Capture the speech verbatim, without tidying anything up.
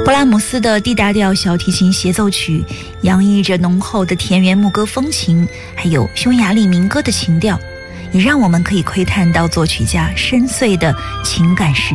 布拉姆斯的 D 大调小提琴协奏曲洋溢着浓厚的田园牧歌风情，还有匈牙利民歌的情调，也让我们可以窥探到作曲家深邃的情感世